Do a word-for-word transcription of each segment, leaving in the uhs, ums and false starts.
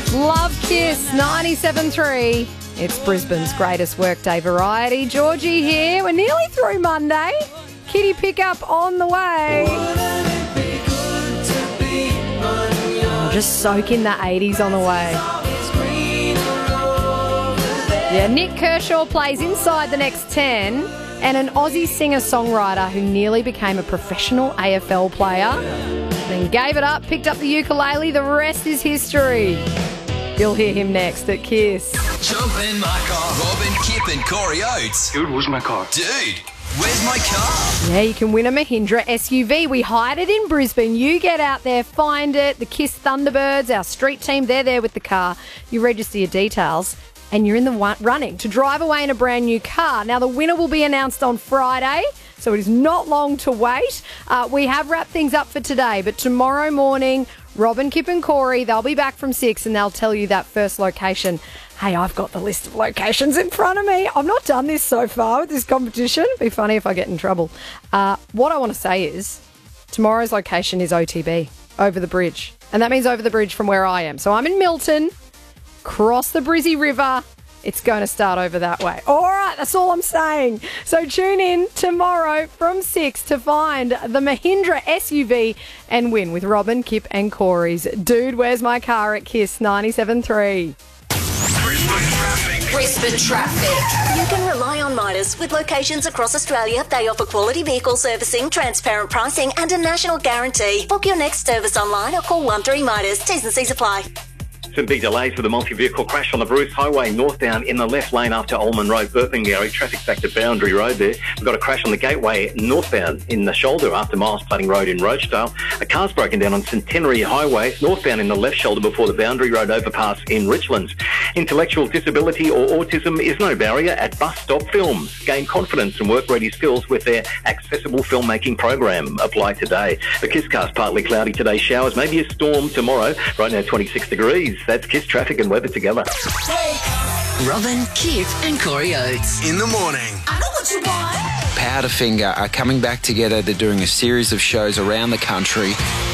Love Kiss ninety-seven three. It's Brisbane's greatest workday variety. Georgie here. We're nearly through Monday. Kitty pickup on the way. Oh, just soak in the eighties on the way. Yeah, Nick Kershaw plays inside the next ten, and an Aussie singer-songwriter who nearly became a professional A F L player, then gave it up, picked up the ukulele. The rest is history. You'll hear him next at Kiss. Jump in my car. Robin, Kip and Corey Oates. Dude, where's my car? Dude, where's my car? Yeah, you can win a Mahindra S U V. We hide it in Brisbane. You get out there, find it. The Kiss Thunderbirds, our street team, they're there with the car. You register your details and you're in the one running to drive away in a brand new car. Now, the winner will be announced on Friday, so it is not long to wait. Uh, we have wrapped things up for today, but tomorrow morning, Robin, Kip and Corey, they'll be back from six and they'll tell you that first location. Hey, I've got the list of locations in front of me. I've not done this so far with this competition. It'd be funny if I get in trouble. Uh, what I want to say is tomorrow's location is O T B, over the bridge. And that means over the bridge from where I am. So I'm in Milton, cross the Brizzy River. It's going to start over that way. All right, that's all I'm saying. So tune in tomorrow from six to find the Mahindra S U V and win with Robin, Kip and Corey's Dude, Where's My Car at Kiss ninety-seven three. Brisbane Traffic. You can rely on Midas with locations across Australia. They offer quality vehicle servicing, transparent pricing and a national guarantee. Book your next service online or call one three Midas. T's and C's apply. Some big delays for the multi-vehicle crash on the Bruce Highway northbound in the left lane after Ullman Road, Burpengary. Traffic back to Boundary Road there. We've got a crash on the Gateway northbound in the shoulder after Miles Plating Road in Rochedale. A car's broken down on Centenary Highway northbound in the left shoulder before the Boundary Road overpass in Richlands. Intellectual disability or autism is no barrier at Bus Stop Films. Gain confidence and work-ready skills with their accessible filmmaking program. Apply today. The Kisscast partly cloudy today. Showers, maybe a storm tomorrow. Right now twenty-six degrees. That's Kiss traffic and weather together. Robin, Kip and Corey Oates. In the morning. I know what you want. Powderfinger are coming back together. They're doing a series of shows around the country.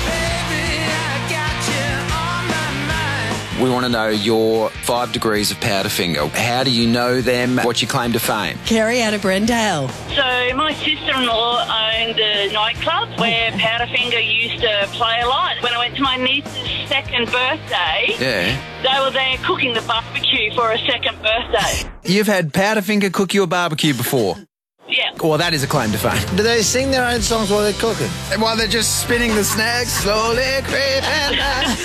We want to know your five degrees of Powderfinger. How do you know them? What's your claim to fame? Kerry out of Brendale. So my sister-in-law owned a nightclub where Powderfinger used to play a lot. When I went to my niece's second birthday, Yeah. they were there cooking the barbecue for a second birthday. You've had Powderfinger cook you a barbecue before? Yeah. Well, that is a claim to fame. Do they sing their own songs while they're cooking? While they're just spinning the snags, slowly creeping.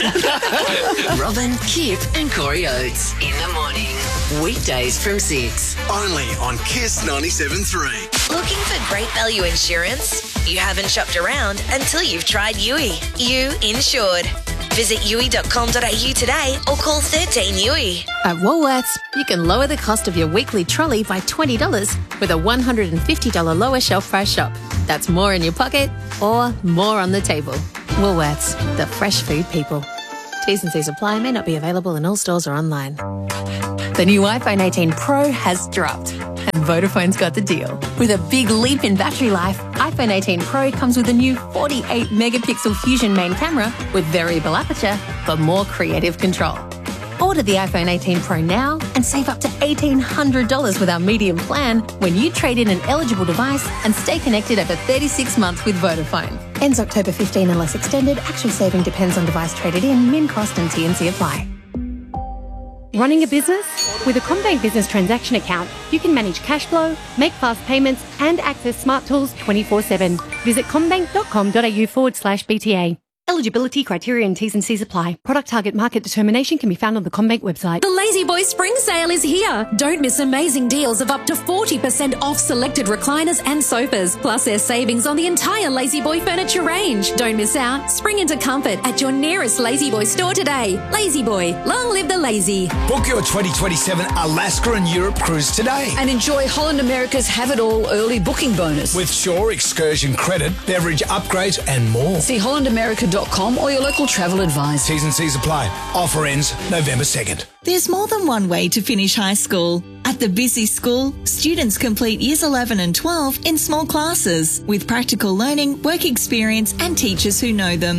Robin, Kip and Corey Oates. In the morning. Weekdays from six. Only on Kiss ninety-seven three. Looking for great value insurance? You haven't shopped around until you've tried U I. You insured. Visit U I dot com dot A U today or call thirteen U I. At Woolworths, you can lower the cost of your weekly trolley by twenty dollars with a one hundred fifty dollars lower shelf price shop. That's more in your pocket or more on the table. Woolworths, the fresh food people. T's and C's apply, may not be available in all stores or online. The new iPhone eighteen Pro has dropped, and Vodafone's got the deal. With a big leap in battery life, iPhone eighteen Pro comes with a new forty-eight megapixel Fusion main camera with variable aperture for more creative control. Order the iPhone eighteen Pro now and save up to eighteen hundred dollars with our medium plan when you trade in an eligible device and stay connected over thirty-six months with Vodafone. Ends October fifteenth unless extended. Actual saving depends on device traded in. Min cost and T and C apply. Running a business? With a CommBank Business Transaction Account, you can manage cash flow, make fast payments, and access smart tools twenty-four seven. Visit commbank dot com dot A U forward slash B T A. Eligibility, criteria and T's and C's apply. Product target market determination can be found on the CommBank website. The Lazy Boy Spring Sale is here. Don't miss amazing deals of up to forty percent off selected recliners and sofas. Plus there's savings on the entire Lazy Boy furniture range. Don't miss out. Spring into comfort at your nearest Lazy Boy store today. Lazy Boy, long live the lazy. Book your twenty twenty-seven Alaska and Europe cruise today. And enjoy Holland America's Have It All early booking bonus. With Shore Excursion credit, beverage upgrades and more. See holland america dot com or your local travel advisor. T's and C's apply. Offer ends November second. There's more than one way to finish high school. At the Busy School, students complete years eleven and twelve in small classes with practical learning, work experience and teachers who know them.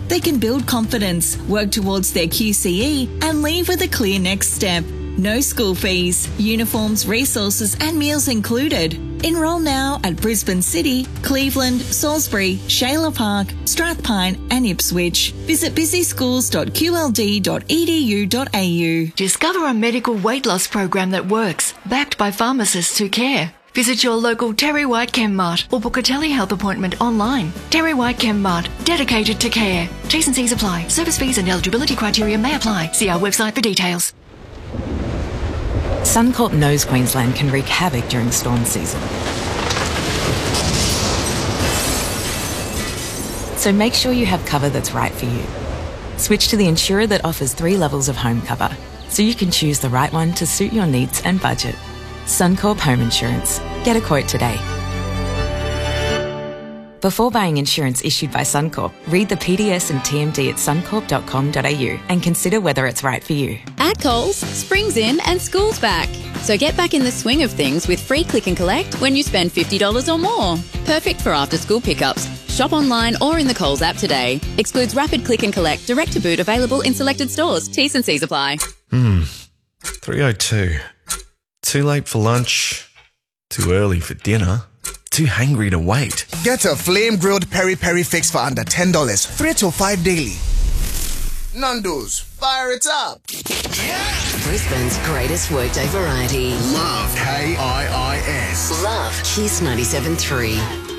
they can build confidence, work towards their Q C E, and leave with a clear next step. No school fees, uniforms, resources, and meals included. Enrol now at Brisbane City, Cleveland, Salisbury, Shayla Park, Strathpine, and Ipswich. Visit busy schools dot q l d dot e d u dot a u. Discover a medical weight loss program that works, backed by pharmacists who care. Visit your local Terry White Chemmart or book a telehealth appointment online. Terry White Chemmart, dedicated to care. T's and C's apply. Service fees and eligibility criteria may apply. See our website for details. Suncorp knows Queensland can wreak havoc during storm season. So make sure you have cover that's right for you. Switch to the insurer that offers three levels of home cover, so you can choose the right one to suit your needs and budget. Suncorp Home Insurance. Get a quote today. Before buying insurance issued by Suncorp, read the P D S and T M D at suncorp dot com dot a u and consider whether it's right for you. At Coles, spring's in and school's back. So get back in the swing of things with free click and collect when you spend fifty dollars or more. Perfect for after-school pickups. Shop online or in the Coles app today. Excludes rapid click and collect, direct to boot, available in selected stores. T's and C's apply. Hmm. three oh two. Too late for lunch. Too early for dinner. Too hungry to wait. Get a flame-grilled peri-peri fix for under ten dollars. three till five daily. Nando's, fire it up. Brisbane's greatest workday variety. Love K I I S. Love Kiss ninety-seven point three.